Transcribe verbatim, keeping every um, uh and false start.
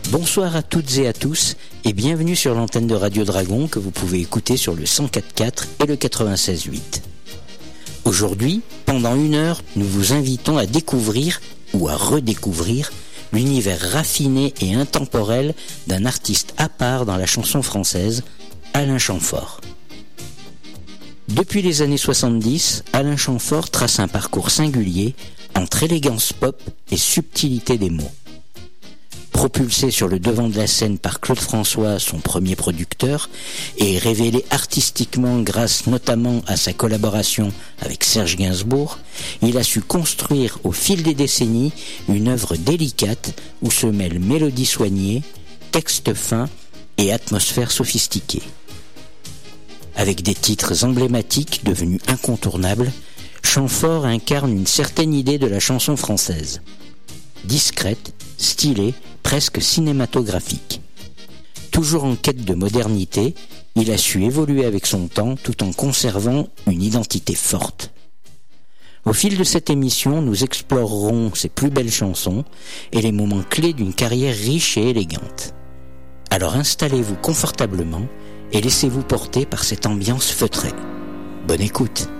Bonsoir à toutes et à tous et bienvenue sur l'antenne de Radio Dragon que vous pouvez écouter sur le cent quatre virgule quatre et le quatre-vingt-seize virgule huit. Aujourd'hui, pendant une heure, nous vous invitons à découvrir ou à redécouvrir l'univers raffiné et intemporel d'un artiste à part dans la chanson française, Alain Chamfort. Depuis les années soixante-dix, Alain Chamfort trace un parcours singulier entre élégance pop et subtilité des mots. Propulsé sur le devant de la scène par Claude François, son premier producteur, et révélé artistiquement grâce notamment à sa collaboration avec Serge Gainsbourg, il a su construire au fil des décennies une œuvre délicate où se mêlent mélodie soignée, texte fin et atmosphère sophistiquée. Avec des titres emblématiques devenus incontournables, Chamfort incarne une certaine idée de la chanson française. Discrète, stylée, presque cinématographique. Toujours en quête de modernité, il a su évoluer avec son temps tout en conservant une identité forte. Au fil de cette émission, nous explorerons ses plus belles chansons et les moments clés d'une carrière riche et élégante. Alors installez-vous confortablement et laissez-vous porter par cette ambiance feutrée. Bonne écoute!